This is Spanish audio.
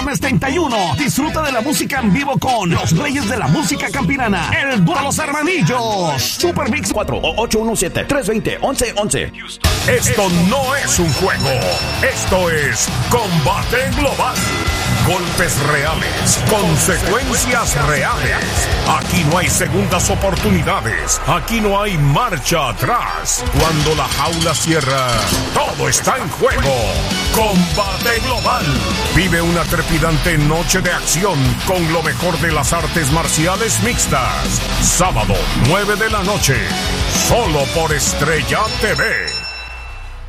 viernes 31. Disfruta de la música en vivo con los reyes de la música campirana, el dúo Los Hermanillos. Super Mix 4-817-320-1111. Esto no es un juego. Esto es combate global. Golpes reales, consecuencias reales. Aquí no hay segundas oportunidades. Aquí no hay marcha atrás. Cuando la jaula cierra, todo está en juego. Combate global. Vive una trepidante noche de acción con lo mejor de las artes marciales mixtas. Sábado, 9 de la noche. Solo por Estrella TV.